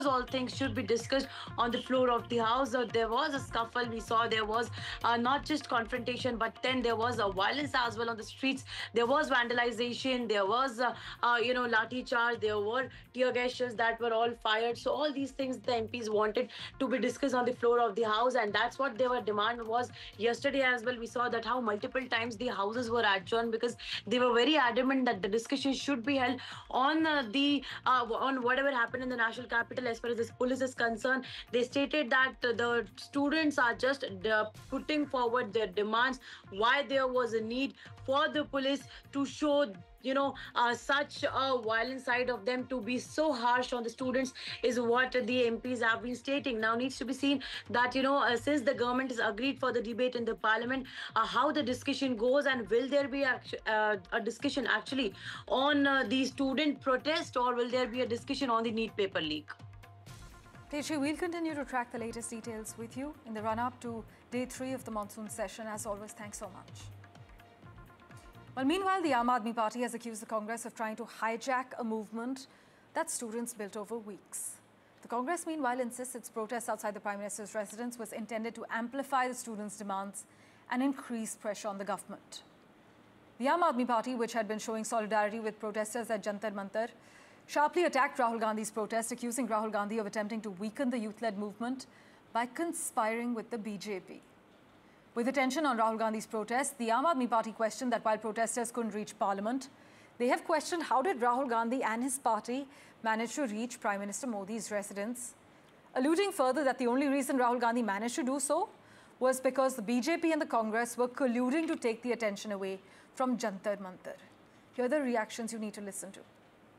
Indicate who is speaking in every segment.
Speaker 1: all things should be discussed on the floor of the house. There was a scuffle. We saw there was not just confrontation, but then there was a violence as well on the streets. There was vandalization. There was, lathi charge. There were tear gas shells that were all fired. So all these things the MPs wanted to be discussed on the floor of the house, and that's what their demand was yesterday as well. We saw that how multiple times the houses were adjourned because they were very adamant that the discussion should be held on on whatever happened in the national capital. As far as this police is concerned, they stated that the students are just putting forward their demands, why there was a need for the police to show such a violent side of them, to be so harsh on the students, is what the MPs have been stating. Now needs to be seen that since the government has agreed for the debate in the parliament, how the discussion goes, and will there be a discussion actually on the student protest, or will there be a discussion on the NEET paper leak?
Speaker 2: Teji, we'll continue to track the latest details with you in the run-up to day 3 of the monsoon session. As always, thanks so much. Well, meanwhile, the Aam Aadmi Party has accused the Congress of trying to hijack a movement that students built over weeks. The Congress, meanwhile, insists its protest outside the Prime Minister's residence was intended to amplify the students' demands and increase pressure on the government. The Aam Aadmi Party, which had been showing solidarity with protesters at Jantar Mantar, sharply attacked Rahul Gandhi's protest, accusing Rahul Gandhi of attempting to weaken the youth-led movement by conspiring with the BJP. With attention on Rahul Gandhi's protest, the Aam Aadmi Party questioned that while protesters couldn't reach Parliament, they have questioned how did Rahul Gandhi and his party manage to reach Prime Minister Modi's residence, alluding further that the only reason Rahul Gandhi managed to do so was because the BJP and the Congress were colluding to take the attention away from Jantar Mantar. Here are the reactions you need to listen to.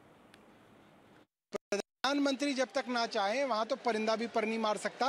Speaker 3: प्रधानमंत्री जब तक ना चाहे वहां तो परिंदा भी पर नहीं मार सकता।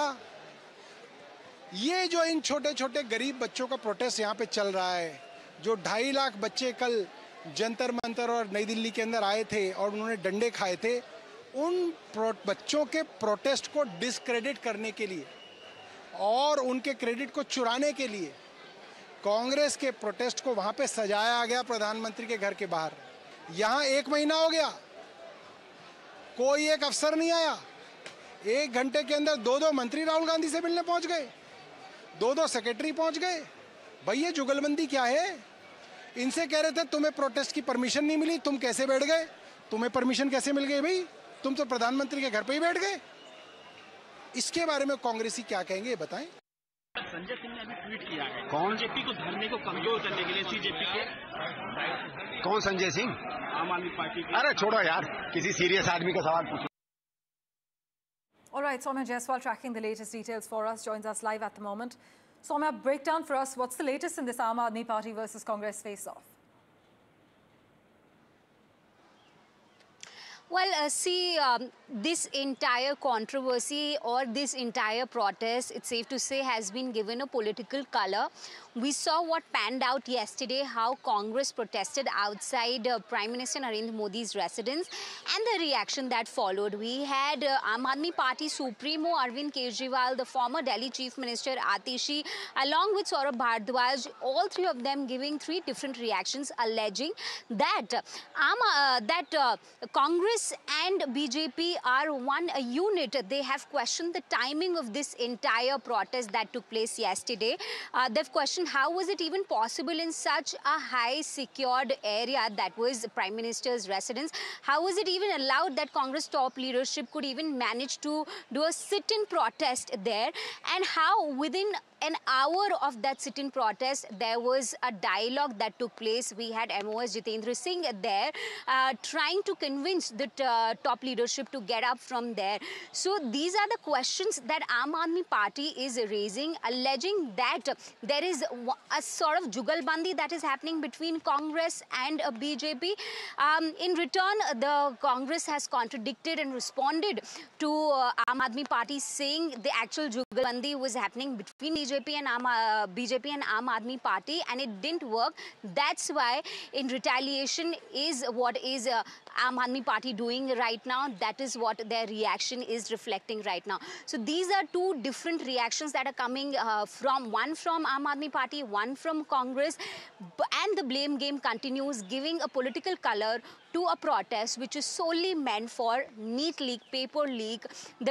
Speaker 3: ये जो इन छोटे छोटे गरीब बच्चों का प्रोटेस्ट यहाँ पे चल रहा है, जो 2.5 लाख बच्चे कल जंतर मंतर और नई दिल्ली के अंदर आए थे और उन्होंने डंडे खाए थे, उन बच्चों के प्रोटेस्ट को डिस्क्रेडिट करने के लिए और उनके क्रेडिट को चुराने के लिए कांग्रेस के प्रोटेस्ट को वहाँ पे सजाया गया प्रधानमंत्री के घर के बाहर। यहाँ 1 महीना हो गया, कोई एक अफसर नहीं आया। 1 घंटे के अंदर 2 मंत्री राहुल गांधी से मिलने पहुंच गए, 2 सेक्रेटरी पहुंच गए। भाई ये जुगलबंदी क्या है? इनसे कह रहे थे तुम्हें प्रोटेस्ट की परमिशन नहीं मिली, तुम कैसे बैठ गए? तुम्हें परमिशन कैसे मिल गई भाई? तुम तो प्रधानमंत्री के घर पे ही बैठ गए। इसके बारे में कांग्रेसी क्या कहेंगे बताएं।
Speaker 4: संजय सिंह ने अभी ट्वीट किया है, कौन बीजेपी को धरने को कमजोर करने के लिए सीजेपी के।
Speaker 5: कौन संजय सिंह?
Speaker 4: आम आदमी पार्टी के।
Speaker 5: अरे छोड़ो यार, किसी सीरियस आदमी का सवाल पूछो।
Speaker 2: All right, Soumya Jaiswal tracking the latest details for us, joins us live at the moment. Soumya, break down for us what's the latest in this Aam Aadmi Party versus Congress face-off.
Speaker 6: Well, this entire controversy or this entire protest, it's safe to say, has been given a political color. We saw what panned out yesterday, how Congress protested outside Prime Minister Narendra Modi's residence and the reaction that followed. We had Aam Aadmi Party Supremo Arvind Kejriwal, the former Delhi Chief Minister Atishi, along with Saurabh Bhardwaj, all 3 of them giving 3 different reactions, alleging that Congress and BJP are one unit. They have questioned the timing of this entire protest that took place yesterday. They've questioned how was it even possible in such a high secured area that was Prime Minister's residence. How was it even allowed that Congress top leadership could even manage to do a sit-in protest there, and how within an hour of that sit-in protest, there was a dialogue that took place. We had MOS Jitendra Singh there trying to convince the top leadership to get up from there. So these are the questions that Aam Aadmi Party is raising, alleging that there is a sort of jugalbandi that is happening between Congress and BJP. In return, the Congress has contradicted and responded to Aam Aadmi Party, saying the actual jugalbandi was happening between BJP and Aam Aadmi Party, and it didn't work. That's why, in retaliation, is what is Aam Aadmi Party doing right now. That is what their reaction is reflecting right now. So these are 2 different reactions that are coming from Aam Aadmi Party Party, one from Congress, and the blame game continues, giving a political color to a protest which is solely meant for neat leak, paper leak. The